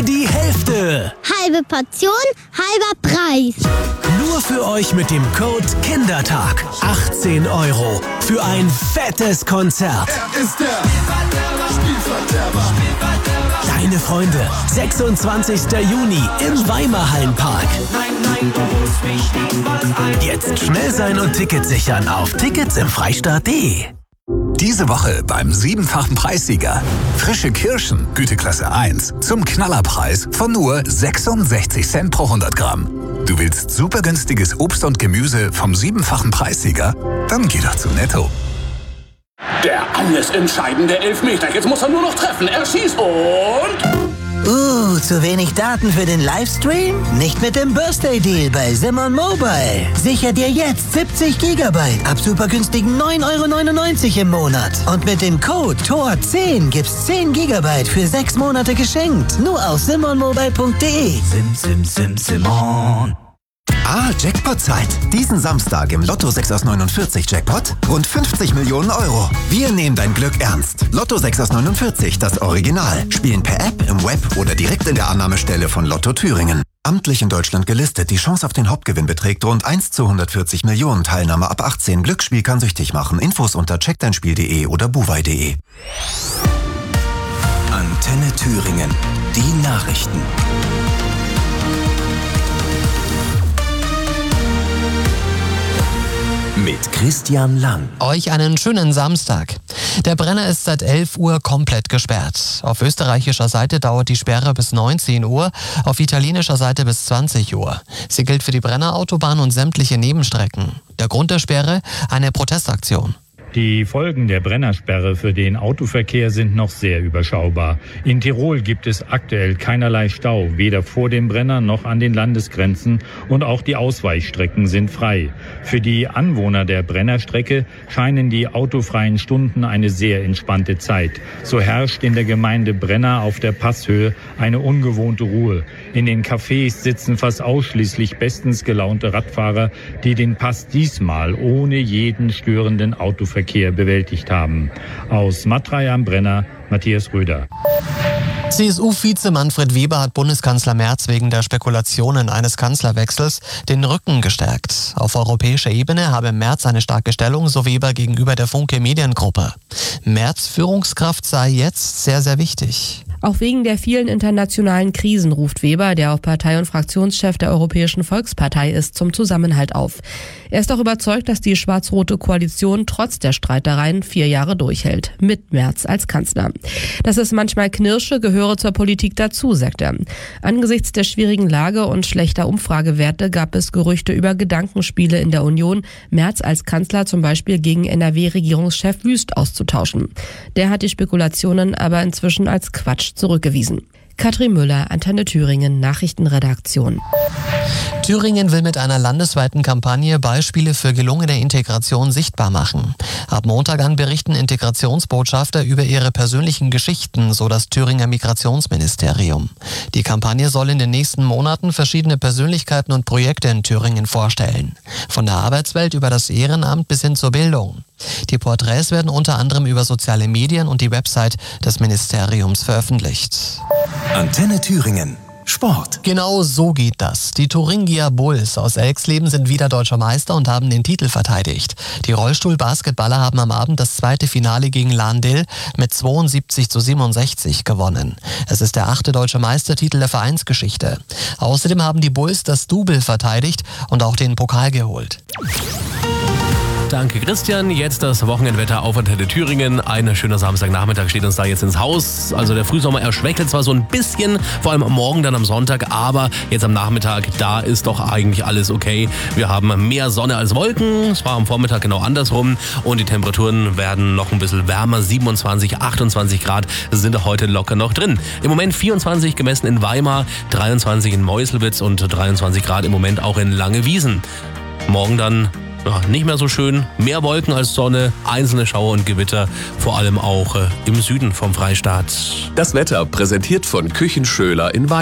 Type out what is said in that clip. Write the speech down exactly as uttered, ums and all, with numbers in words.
die Hälfte. Halbe Portion, halber Preis. Nur für euch mit dem Code Kindertag. achtzehn Euro für ein fettes Konzert. Er ist der Spielverderber. Deine Freunde, sechsundzwanzigster Juni im Weimarhallenpark. Jetzt schnell sein und Tickets sichern auf tickets im freistaat punkt de. Diese Woche beim siebenfachen Preissieger. Frische Kirschen, Güteklasse eins, zum Knallerpreis von nur sechsundsechzig Cent pro hundert Gramm. Du willst super günstiges Obst und Gemüse vom siebenfachen Preissieger? Dann geh doch zu Netto. Der alles entscheidende Elfmeter. Jetzt muss er nur noch treffen. Er schießt und... Uh, zu wenig Daten für den Livestream? Nicht mit dem Birthday Deal bei Simon Mobile. Sicher dir jetzt siebzig Gigabyte ab super günstigen neun Euro neunundneunzig im Monat. Und mit dem Code T O R zehn gibt's zehn Gigabyte für sechs Monate geschenkt. Nur auf simon mobile punkt de. Sim, sim, sim, Simon. Ah, Jackpot-Zeit. Diesen Samstag im Lotto sechs aus neunundvierzig Jackpot rund fünfzig Millionen Euro. Wir nehmen dein Glück ernst. Lotto sechs aus neunundvierzig, das Original. Spielen per App, im Web oder direkt in der Annahmestelle von Lotto Thüringen. Amtlich in Deutschland gelistet. Die Chance auf den Hauptgewinn beträgt rund eins zu hundertvierzig Millionen. Teilnahme ab achtzehn. Glücksspiel kann süchtig machen. Infos unter check dein spiel punkt de oder buwei punkt de. Antenne Thüringen. Die Nachrichten. Mit Christian Lang. Euch einen schönen Samstag. Der Brenner ist seit elf Uhr komplett gesperrt. Auf österreichischer Seite dauert die Sperre bis neunzehn Uhr, auf italienischer Seite bis zwanzig Uhr. Sie gilt für die Brennerautobahn und sämtliche Nebenstrecken. Der Grund der Sperre? Eine Protestaktion. Die Folgen der Brennersperre für den Autoverkehr sind noch sehr überschaubar. In Tirol gibt es aktuell keinerlei Stau, weder vor dem Brenner noch an den Landesgrenzen, und auch die Ausweichstrecken sind frei. Für die Anwohner der Brennerstrecke scheinen die autofreien Stunden eine sehr entspannte Zeit. So herrscht in der Gemeinde Brenner auf der Passhöhe eine ungewohnte Ruhe. In den Cafés sitzen fast ausschließlich bestens gelaunte Radfahrer, die den Pass diesmal ohne jeden störenden Autoverkehr bewältigt haben. Aus Matrei am Brenner, Matthias Röder. C S U-Vize Manfred Weber hat Bundeskanzler Merz wegen der Spekulationen eines Kanzlerwechsels den Rücken gestärkt. Auf europäischer Ebene habe Merz eine starke Stellung, so Weber gegenüber der Funke Mediengruppe. Merz' Führungskraft sei jetzt sehr, sehr wichtig. Auch wegen der vielen internationalen Krisen ruft Weber, der auch Partei- und Fraktionschef der Europäischen Volkspartei ist, zum Zusammenhalt auf. Er ist auch überzeugt, dass die schwarz-rote Koalition trotz der Streitereien vier Jahre durchhält, mit Merz als Kanzler. Dass es manchmal knirsche, gehöre zur Politik dazu, sagt er. Angesichts der schwierigen Lage und schlechter Umfragewerte gab es Gerüchte über Gedankenspiele in der Union, Merz als Kanzler zum Beispiel gegen N R W-Regierungschef Wüst auszutauschen. Der hat die Spekulationen aber inzwischen als Quatsch zurückgewiesen. Katrin Müller, Antenne Thüringen, Nachrichtenredaktion. Thüringen will mit einer landesweiten Kampagne Beispiele für gelungene Integration sichtbar machen. Ab Montag an berichten Integrationsbotschafter über ihre persönlichen Geschichten, so das Thüringer Migrationsministerium. Die Kampagne soll in den nächsten Monaten verschiedene Persönlichkeiten und Projekte in Thüringen vorstellen. Von der Arbeitswelt über das Ehrenamt bis hin zur Bildung. Die Porträts werden unter anderem über soziale Medien und die Website des Ministeriums veröffentlicht. Antenne Thüringen. Sport. Genau so geht das. Die Thuringia Bulls aus Elxleben sind wieder deutscher Meister und haben den Titel verteidigt. Die Rollstuhl-Basketballer haben am Abend das zweite Finale gegen Lahn-Dill mit zweiundsiebzig zu siebenundsechzig gewonnen. Es ist der achte deutsche Meistertitel der Vereinsgeschichte. Außerdem haben die Bulls das Double verteidigt und auch den Pokal geholt. Danke Christian, jetzt das Wochenendwetter auf Antenne Thüringen. Ein schöner Samstagnachmittag steht uns da jetzt ins Haus. Also der Frühsommer erschwächelt zwar so ein bisschen, vor allem morgen dann am Sonntag, aber jetzt am Nachmittag, da ist doch eigentlich alles okay. Wir haben mehr Sonne als Wolken, es war am Vormittag genau andersrum und die Temperaturen werden noch ein bisschen wärmer. siebenundzwanzig, achtundzwanzig Grad sind heute locker noch drin. Im Moment vierundzwanzig gemessen in Weimar, dreiundzwanzig in Meuselwitz und dreiundzwanzig Grad im Moment auch in Langewiesen. Morgen dann ja, nicht mehr so schön, mehr Wolken als Sonne, einzelne Schauer und Gewitter, vor allem auch äh, im Süden vom Freistaat. Das Wetter präsentiert von Küchenschöler in Weimar.